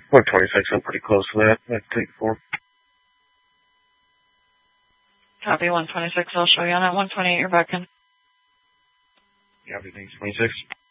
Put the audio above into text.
126, I'm pretty close to that. I'd take 4. Copy 126, I'll show you on that 128, you're back in. Copy, thanks, 26.